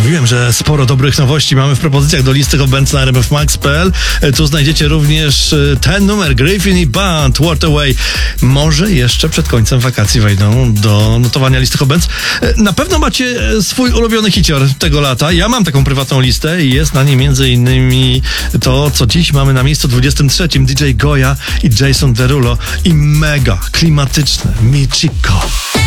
Mówiłem, że sporo dobrych nowości mamy w propozycjach do listy obecnych na rmfmax.pl. Tu znajdziecie również ten numer, Griffin i Band, What Away. Może jeszcze przed końcem wakacji wejdą do notowania listy obecnych. Na pewno macie swój ulubiony hicior tego lata. Ja mam taką prywatną listę i jest na niej m.in. to, co dziś mamy na miejscu 23. DJ Goya i Jason Derulo i mega klimatyczne Mi Chico.